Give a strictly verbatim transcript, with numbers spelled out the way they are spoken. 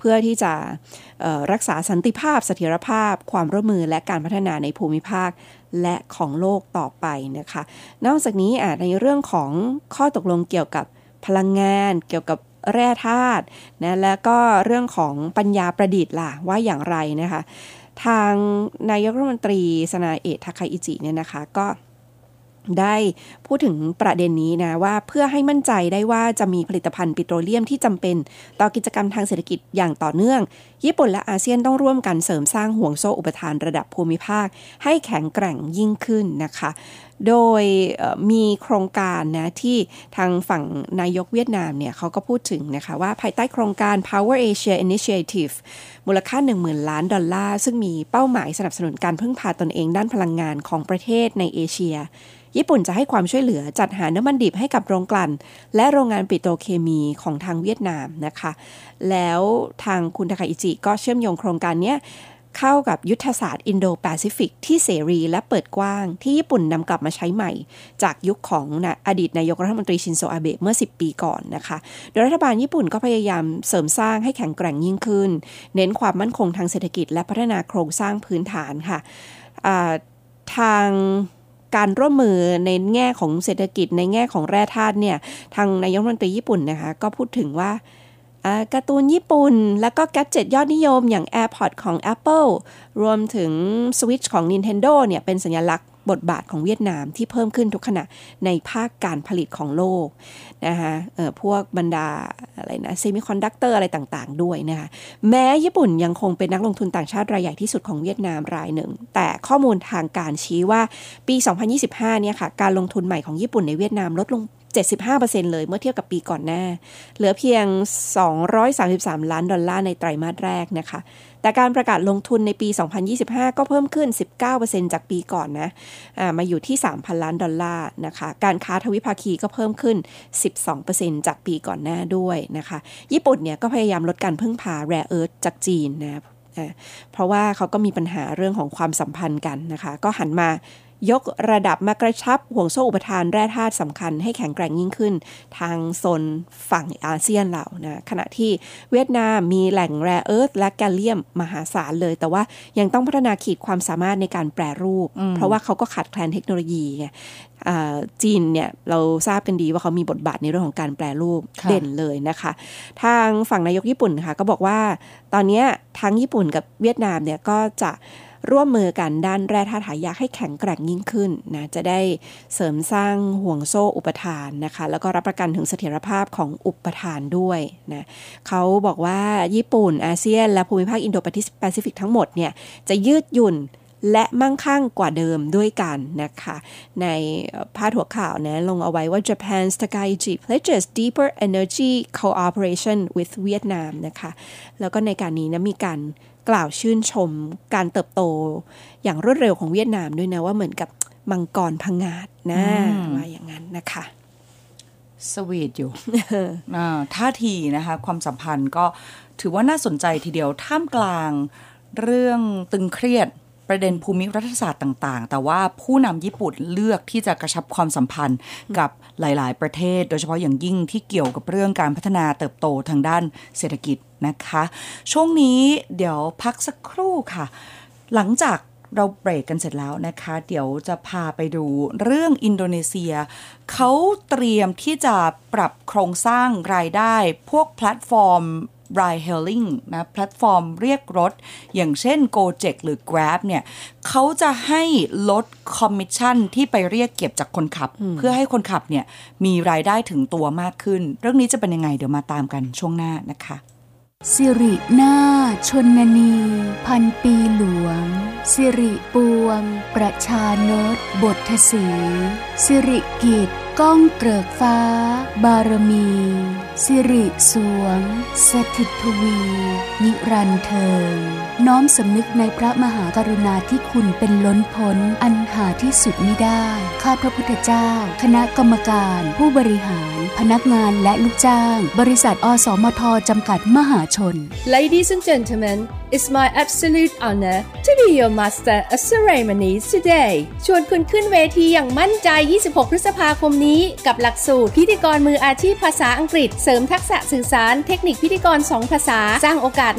เพื่อที่จะรักษาสันติภาพเสถียรภาพความร่วมมือและการพัฒนาในภูมิภาคและของโลกต่อไปนะคะนอกจากนี้ในเรื่องของข้อตกลงเกี่ยวกับพลังงานเกี่ยวกับแร่ธาตุนะแล้วก็เรื่องของปัญญาประดิษฐ์ล่ะว่าอย่างไรนะคะทางนายกรัฐมนตรีซานาเอะ ทาคาอิจิเนี่ยนะคะก็ได้พูดถึงประเด็นนี้นะว่าเพื่อให้มั่นใจได้ว่าจะมีผลิตภัณฑ์ปิโตรเลียมที่จำเป็นต่อกิจกรรมทางเศรษฐกิจอย่างต่อเนื่องญี่ปุ่นและอาเซียนต้องร่วมกันเสริมสร้างห่วงโซ่อุปทานระดับภูมิภาคให้แข็งแกร่งยิ่งขึ้นนะคะโดยมีโครงการนะที่ทางฝั่งนายกเวียดนามเนี่ยเขาก็พูดถึงนะคะว่าภายใต้โครงการ Power Asia Initiative มูลค่า หนึ่งหมื่น ล้านดอลลาร์ซึ่งมีเป้าหมายสนับสนุนการพึ่งพาตนเองด้านพลังงานของประเทศในเอเชียญี่ปุ่นจะให้ความช่วยเหลือจัดหาน้ำมันดิบให้กับโรงกลั่นและโรงงานปิโตรเคมีของทางเวียดนามนะคะแล้วทางคุณทาคาอิจิก็เชื่อมโยงโครงการนี้เข้ากับยุทธศาสตร์อินโดแปซิฟิกที่เสรีและเปิดกว้างที่ญี่ปุ่นนำกลับมาใช้ใหม่จากยุคของอดีตนายกรัฐมนตรีชินโซอาเบะเมื่อสิบปีก่อนนะคะโดยรัฐบาลญี่ปุ่นก็พยายามเสริมสร้างให้แข็งแกร่งยิ่งขึ้นเน้นความมั่นคงทางเศรษฐกิจและพัฒนาโครงสร้างพื้นฐานค่ะทางการร่วมมือในแง่ของเศรษฐกิจในแง่ของแร่ธาตุเนี่ยทางนายกรัฐมนตรีญี่ปุ่นนะคะก็พูดถึงว่าการ์ตูนญี่ปุ่นแล้วก็แกดเจ็ตยอดนิยมอย่าง AirPods ของ Apple รวมถึง Switch ของ Nintendo เนี่ยเป็นสัญลักษณ์บทบาทของเวียดนามที่เพิ่มขึ้นทุกขณะในภาคการผลิตของโลกนะคะเอ่อพวกบรรดาอะไรนะเซมิคอนดักเตอร์อะไรต่างๆด้วยนะคะแม้ญี่ปุ่นยังคงเป็นนักลงทุนต่างชาติรายใหญ่ที่สุดของเวียดนามรายหนึ่งแต่ข้อมูลทางการชี้ว่าปีสองพันยี่สิบห้าเนี่ยค่ะการลงทุนใหม่ของญี่ปุ่นในเวียดนามลดลงเจ็ดสิบห้าเปอร์เซ็นต์ เลยเมื่อเทียบกับปีก่อนหน้าเหลือเพียงสองร้อยสามสิบสามล้านดอลลาร์ในไตรมาสแรกนะคะแต่การประกาศลงทุนในปีสองพันยี่สิบห้าก็เพิ่มขึ้น สิบเก้าเปอร์เซ็นต์ จากปีก่อนนะอ่ามาอยู่ที่ สามพันล้านดอลลาร์นะคะการค้าทวิภาคีก็เพิ่มขึ้น สิบสองเปอร์เซ็นต์ จากปีก่อนหน้าด้วยนะคะญี่ปุ่นเนี่ยก็พยายามลดการพึ่งพา Rare Earth จากจีนนะเพราะว่าเขาก็มีปัญหาเรื่องของความสัมพันธ์กันนะคะก็หันมายกระดับมากระชับห่วงโซ่อุปทานแร่ธาตุสำคัญให้แข็งแกร่งยิ่งขึ้นทางโซนฝั่งอาเซียนเรานะขณะที่เวียดนามมีแหล่งแร่เอิร์ธและแกลเลียมมหาศาลเลยแต่ว่ายังต้องพัฒนาขีดความสามารถในการแปรรูปเพราะว่าเขาก็ขาดแคลนเทคโนโลยีไงจีนเนี่ยเราทราบกันดีว่าเขามีบทบาทในเรื่องของการแปรรูปเด่นเลยนะคะทางฝั่งนายกญี่ปุ่นค่ะก็บอกว่าตอนนี้ทั้งญี่ปุ่นกับเวียดนามเนี่ยก็จะร่วมมือกันด้านแร่ธาตุหายากให้แข็งแกร่งยิ่งขึ้นนะจะได้เสริมสร้างห่วงโซ่อุปทานนะคะแล้วก็รับประกันถึงเสถียรภาพของอุปทานด้วยนะเขาบอกว่าญี่ปุ่นอาเซียนและภูมิภาคอินโดแปซิฟิกทั้งหมดเนี่ยจะยืดหยุ่นและมั่งคั่งกว่าเดิมด้วยกันนะคะในพาดหัวข่าวนะลงเอาไว้ว่า Japan's Takaichi pledges deeper energy cooperation with Vietnam นะคะแล้วก็ในการนี้นะมีการกล่าวชื่นชมการเติบโตอย่างรวดเร็วของเวียดนามด้วยนะว่าเหมือนกับมังกรผงาดนะว่าอย่างนั้นนะคะสวีทอยู่ ท่าทีนะคะความสัมพันธ์ก็ถือว่าน่าสนใจทีเดียวท่ามกลางเรื่องตึงเครียดประเด็นภูมิรัฐศาสตร์ต่างๆแต่ว่าผู้นำญี่ปุ่นเลือกที่จะกระชับความสัมพันธ์กับหลายๆประเทศโดยเฉพาะอย่างยิ่งที่เกี่ยวกับเรื่องการพัฒนาเติบโตทางด้านเศรษฐกิจนะคะช่วงนี้เดี๋ยวพักสักครู่ค่ะหลังจากเราเบรกกันเสร็จแล้วนะคะเดี๋ยวจะพาไปดูเรื่องอินโดนีเซียเขาเตรียมที่จะปรับโครงสร้างรายได้พวกแพลตฟอร์มride hailing นะแพลตฟอร์มเรียกรถอย่างเช่น Gojek หรือ Grab เนี่ยเขาจะให้ลดคอมมิชชั่นที่ไปเรียกเก็บจากคนขับเพื่อให้คนขับเนี่ยมีรายได้ถึงตัวมากขึ้นเรื่องนี้จะเป็นยังไงเดี๋ยวมาตามกันช่วงหน้านะคะสิรินาถชนนีพันปีหลวงสิริปวงประชานตบทสีสิริกิติ์ก้องเกริกฟ้าบารมีสิริสวงสถิตทวีนิรันดร์เทิงน้อมสำนึกในพระมหากรุณาธิคุณเป็นล้นพ้นอันหาที่สุดมิได้ข้าพระพุทธเจ้าคณะกรรมการผู้บริหารพนักงานและลูกจ้างบริษัทอสมทจำกัดมหาชน Ladies and gentlemen, it's my absolute honor to be your master of ceremonies today ชวนคุณขึ้นเวทีอย่างมั่นใจยี่สิบหกพฤษภาคมนี้กับหลักสูตรพิธีกรมืออาชีพภาษาอังกฤษเสริมทักษะสื่อสารเทคนิคพิธีกรสองภาษาสร้างโอกาส